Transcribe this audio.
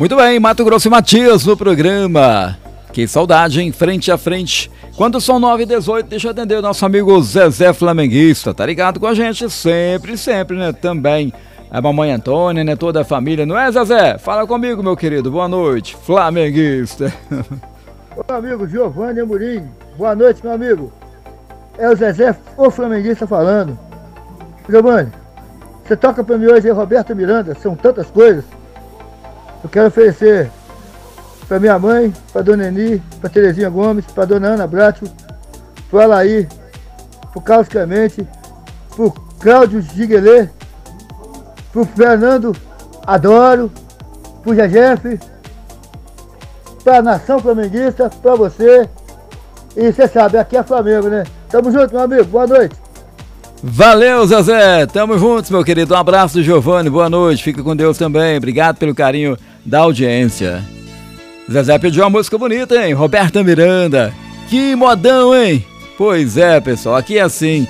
Muito bem, Mato Grosso e Matias no programa. Que saudade, hein? Frente a frente. Quando são 9h18, deixa eu atender o nosso amigo Zezé Flamenguista. Tá ligado com a gente sempre, né? Também a mamãe Antônia, né? Toda a família, não é, Zezé? Fala comigo, meu querido. Boa noite, flamenguista. Ô, amigo Giovanni Amorim. Boa noite, meu amigo. É o Zezé, o flamenguista falando. Giovanni, você toca pra mim hoje aí, Roberto Miranda, são tantas coisas. Eu quero oferecer pra minha mãe, pra dona Eni, pra Terezinha Gomes, pra dona Ana Bracho, pro Alaí, pro Carlos Clemente, pro Cláudio Giguelê, pro Fernando Adoro, pro Jejefe, pra nação flamenguista, pra você. E você sabe, aqui é Flamengo, né? Tamo junto, meu amigo, boa noite. Valeu, Zezé, tamo juntos, meu querido. Um abraço do Giovanni, boa noite, fica com Deus também. Obrigado pelo carinho da audiência. Zezé pediu uma música bonita, hein? Roberta Miranda. Que modão, hein? Pois é, pessoal, aqui é assim.